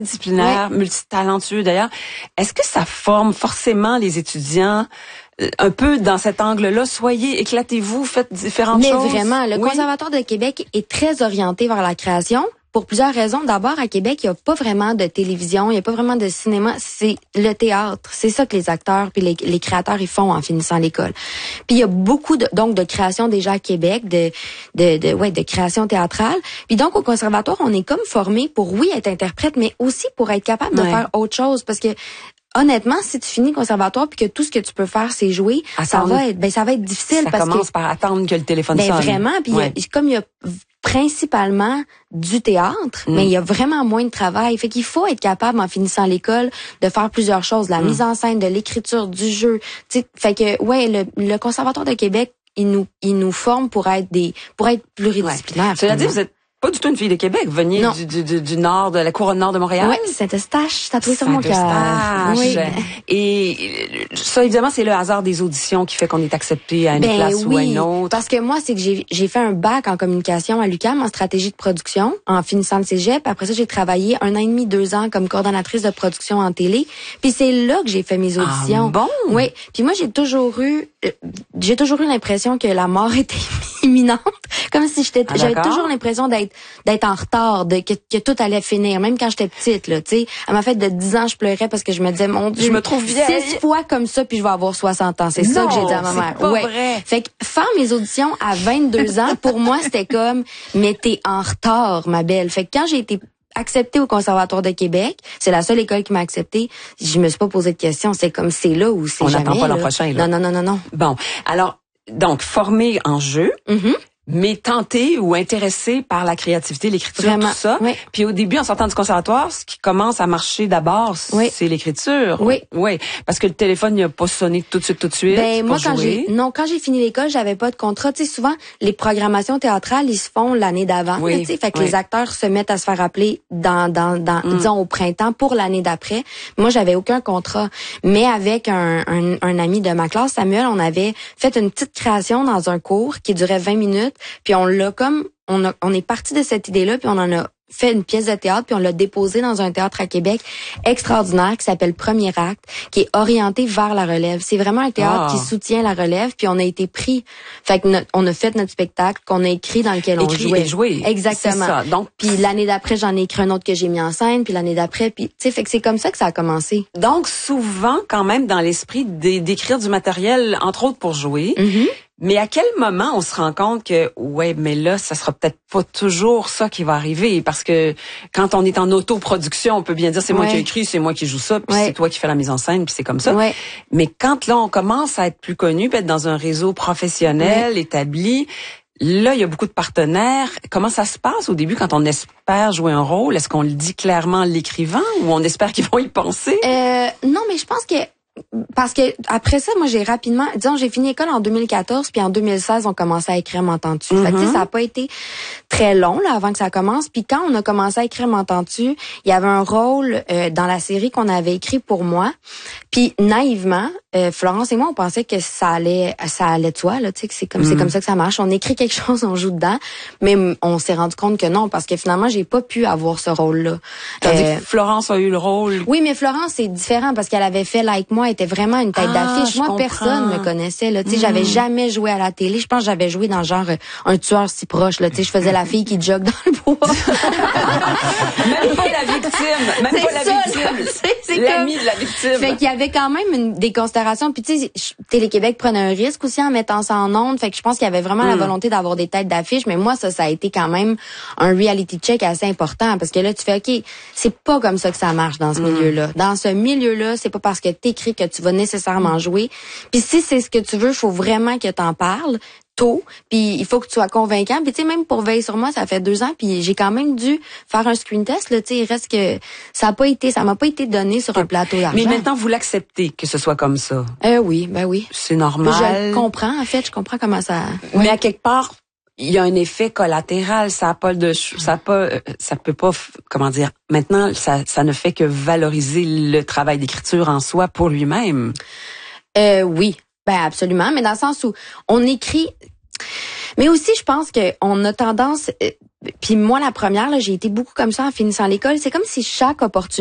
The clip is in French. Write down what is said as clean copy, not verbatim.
disciplinaire, multitalentueux d'ailleurs. Est-ce que ça forme forcément les étudiants un peu dans cet angle-là? Soyez, éclatez-vous, faites différentes choses. Mais vraiment, le Conservatoire de Québec est très orienté vers la création. Pour plusieurs raisons. D'abord, à Québec, il n'y a pas vraiment de télévision, il n'y a pas vraiment de cinéma. C'est le théâtre. C'est ça que les acteurs puis les créateurs ils font en finissant l'école. Puis il y a beaucoup de création déjà à Québec, de création théâtrale. Puis donc au conservatoire, on est comme formé pour être interprète, mais aussi pour être capable de faire autre chose, parce que honnêtement, si tu finis le conservatoire puis que tout ce que tu peux faire c'est jouer, ça va être difficile, ça parce commence par attendre que le téléphone sonne. Vraiment, puis comme il y a principalement du théâtre, mais il y a vraiment moins de travail. Fait qu'il faut être capable, en finissant l'école, de faire plusieurs choses, de la mise en scène, de l'écriture, du jeu. T'sais, fait que le Conservatoire de Québec, il nous forme pour être pluridisciplinaire. Cela dit, vous êtes pas du tout une fille de Québec. Vous veniez du nord, de la couronne nord de Montréal. Oui, Saint-Eustache, tatoué sur mon cœur. Oui. Et ça, évidemment, c'est le hasard des auditions qui fait qu'on est accepté à une place ou à une autre. Parce que moi, c'est que j'ai fait un bac en communication à l'UQAM en stratégie de production en finissant le cégep. Après ça, j'ai travaillé 1 an et demi, 2 ans comme coordonnatrice de production en télé. Puis c'est là que j'ai fait mes auditions. Ah bon? Oui. Puis moi, j'ai toujours eu l'impression que la mort était imminente. Comme si j'avais toujours l'impression d'être en retard, que tout allait finir, même quand j'étais petite, là, tu sais. À ma fête de 10 ans, je pleurais parce que je me disais, mon Dieu, je me trouve vieille. 6 fois comme ça, puis je vais avoir 60 ans. C'est ça que j'ai dit à ma mère. C'est pas vrai. Fait que faire mes auditions à 22 ans, pour moi, c'était comme, mais t'es en retard, ma belle. Fait que quand j'ai été acceptée au Conservatoire de Québec, c'est la seule école qui m'a acceptée, je me suis pas posé de questions. C'est comme, c'est là ou c'est jamais. On n'attend pas l'an prochain, là. Non. Bon. Alors, donc, formé en jeu. Mais tenté ou intéressé par la créativité, l'écriture, tout ça. Oui. Puis au début, en sortant du conservatoire, ce qui commence à marcher d'abord, c'est l'écriture. Oui. Parce que le téléphone n'a pas sonné tout de suite. Ben moi, quand j'ai fini l'école, j'avais pas de contrat. Tu sais, souvent les programmations théâtrales, ils se font l'année d'avant. Tu sais, fait que les acteurs se mettent à se faire appeler disons au printemps pour l'année d'après. Moi, j'avais aucun contrat, mais avec un ami de ma classe, Samuel, on avait fait une petite création dans un cours qui durait 20 minutes. Puis on est parti de cette idée-là, puis on en a fait une pièce de théâtre, puis on l'a déposée dans un théâtre à Québec extraordinaire qui s'appelle Premier Acte, qui est orienté vers la relève. C'est vraiment un théâtre qui soutient la relève, puis on a été pris. Fait que on a fait notre spectacle qu'on a écrit dans lequel on jouait. Joué. Exactement. C'est ça. Donc, puis l'année d'après, j'en ai écrit un autre que j'ai mis en scène, puis l'année d'après, puis tu sais, fait que c'est comme ça que ça a commencé. Donc souvent quand même dans l'esprit d'écrire du matériel, entre autres pour jouer. Mais à quel moment on se rend compte que mais là ça sera peut-être pas toujours ça qui va arriver, parce que quand on est en autoproduction, on peut bien dire c'est moi qui ai écrit, c'est moi qui joue ça, puis c'est toi qui fais la mise en scène, puis c'est comme ça. Mais quand là on commence à être plus connu, peut être dans un réseau professionnel établi, là, il y a beaucoup de partenaires. Comment ça se passe au début quand on espère jouer un rôle? Est-ce qu'on le dit clairement en l'écrivant ou on espère qu'ils vont y penser? Non, mais je pense que parce que après ça, moi j'ai fini l'école en 2014, puis en 2016 on commençait à écrire M'entends-tu. Fait que ça a pas été très long là avant que ça commence. Puis quand on a commencé à écrire M'entends-tu, il y avait un rôle dans la série qu'on avait écrit pour moi. Puis naïvement, Florence et moi on pensait que ça allait de soi là, tu sais, que c'est comme ça que ça marche. On écrit quelque chose, on joue dedans, mais on s'est rendu compte que non, parce que finalement j'ai pas pu avoir ce rôle-là. Tandis que Florence a eu le rôle. Oui, mais Florence c'est différent parce qu'elle avait fait Like Moi, était vraiment une tête d'affiche. Moi, personne me connaissait là. Tu sais, j'avais jamais joué à la télé. Je pense que j'avais joué dans genre un tueur si proche là. Tu sais, je faisais la fille qui jogue dans le bois. Même pas la victime. C'est l'amie de la victime. Fait qu'il y avait quand même des considérations. Puis tu sais, Télé-Québec prenait un risque aussi en mettant ça en ondes. Fait que je pense qu'il y avait vraiment la volonté d'avoir des têtes d'affiche. Mais moi, ça a été quand même un reality check assez important parce que là, tu fais OK, c'est pas comme ça que ça marche dans ce milieu-là. Dans ce milieu-là, c'est pas parce que t'écris que tu vas nécessairement jouer. Puis si c'est ce que tu veux, il faut vraiment que t'en parles tôt, puis il faut que tu sois convaincant. Puis tu sais, même pour Veille sur moi, ça fait 2 ans, puis j'ai quand même dû faire un screen test là, tu sais, il reste que ça m'a pas été donné sur un plateau d'argent. Mais maintenant vous l'acceptez que ce soit comme ça. Oui. C'est normal. Je le comprends en fait, je comprends comment ça. Mais à quelque part il y a un effet collatéral, ça peut pas, comment dire, maintenant, ça ne fait que valoriser le travail d'écriture en soi pour lui-même. Oui, ben absolument, mais dans le sens où on écrit, Mais aussi, je pense qu'on a tendance, puis moi la première, là, j'ai été beaucoup comme ça en finissant l'école. C'est comme si chaque opportunité